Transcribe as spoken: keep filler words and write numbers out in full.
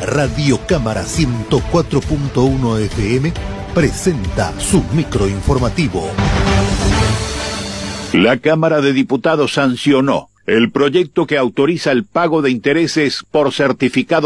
Radio Cámara ciento cuatro punto uno F M presenta su microinformativo. La Cámara de Diputados sancionó el proyecto que autoriza el pago de intereses por certificado